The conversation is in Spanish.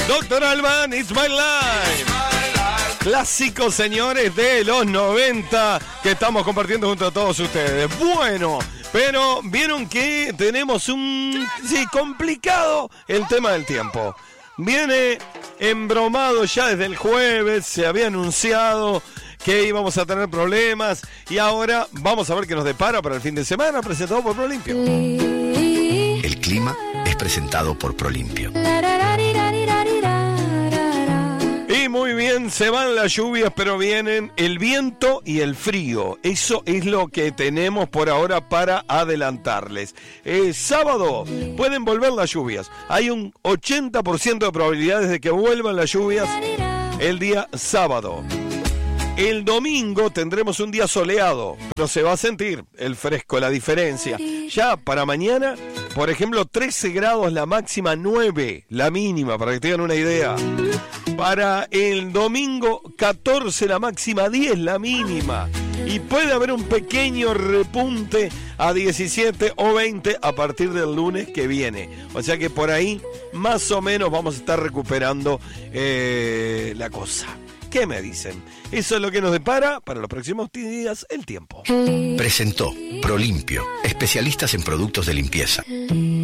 Doctor Alban, It's My Life. Clásicos, señores, de los 90 que estamos compartiendo junto a todos ustedes. Bueno, pero vieron que tenemos complicado el tema del tiempo. Viene embromado ya desde el jueves, se había anunciado que íbamos a tener problemas y ahora vamos a ver qué nos depara para el fin de semana, presentado por Prolimpio. El clima es presentado por Prolimpio. Y muy bien, se van las lluvias, pero vienen el viento y el frío. Eso es lo que tenemos por ahora para adelantarles. Sábado pueden volver las lluvias. Hay un 80% de probabilidades de que vuelvan las lluvias el día sábado. El domingo tendremos un día soleado, pero se va a sentir el fresco, la diferencia. Ya para mañana, por ejemplo, 13 grados la máxima, 9 la mínima, para que tengan una idea. Para el domingo, 14 la máxima, 10 la mínima. Y puede haber un pequeño repunte a 17 o 20 a partir del lunes que viene. O sea que por ahí, más o menos, vamos a estar recuperando la cosa. ¿Qué me dicen? Eso es lo que nos depara para los próximos días el tiempo. Presentó Prolimpio, especialistas en productos de limpieza.